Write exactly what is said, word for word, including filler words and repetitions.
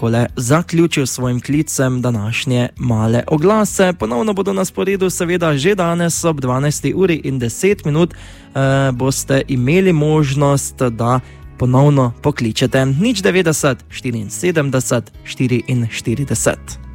takole zaključil svojim klicem današnje male oglase. Ponovno bodo na sporedu seveda že danes ob dvanajsti uri in deset minut eh, boste imeli možnost, da ponovno pokličete nič devetdeset štiriinsedemdeset štiriinštirideset.